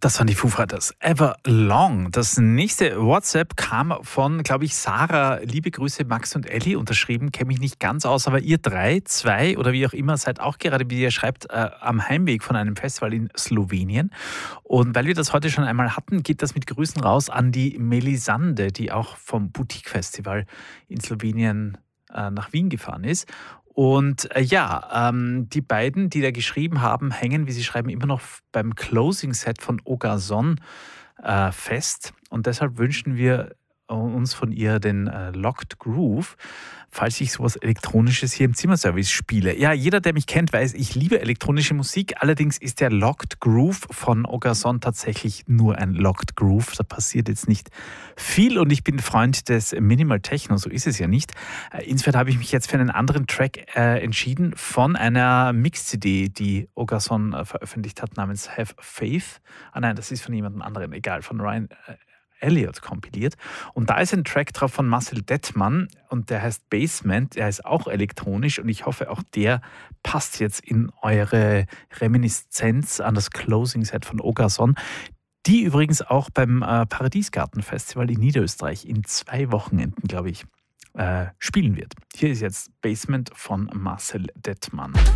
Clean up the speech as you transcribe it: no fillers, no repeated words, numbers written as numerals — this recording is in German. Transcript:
Das waren die Foo Fighters. Everlong. Das nächste WhatsApp kam von, glaube ich, Sarah. Liebe Grüße, Max und Elli. Unterschrieben, kenne mich nicht ganz aus, aber ihr drei, zwei oder wie auch immer, seid auch gerade, wie ihr schreibt, am Heimweg von einem Festival in Slowenien. Und weil wir das heute schon einmal hatten, geht das mit Grüßen raus an die Melisande, die auch vom Boutique-Festival in Slowenien nach Wien gefahren ist. Und die beiden, die da geschrieben haben, hängen, wie sie schreiben, immer noch beim Closing-Set von Ogazon fest. Und deshalb wünschen wir uns von ihr den Locked Groove, falls ich sowas Elektronisches hier im Zimmerservice spiele. Ja, jeder, der mich kennt, weiß, ich liebe elektronische Musik. Allerdings ist der Locked Groove von Ogazon tatsächlich nur ein Locked Groove. Da passiert jetzt nicht viel und ich bin Freund des Minimal Techno, so ist es ja nicht. Insofern habe ich mich jetzt für einen anderen Track entschieden von einer Mix-CD, die Ogazon veröffentlicht hat, namens Have Faith. Ah nein, das ist von jemandem anderen, egal, von Ryan Elliott kompiliert. Und da ist ein Track drauf von Marcel Dettmann und der heißt Basement. Der ist auch elektronisch und ich hoffe, auch der passt jetzt in eure Reminiszenz an das Closing-Set von Ogazon, die übrigens auch beim Paradiesgarten-Festival in Niederösterreich in 2 Wochenenden, glaube ich, spielen wird. Hier ist jetzt Basement von Marcel Dettmann.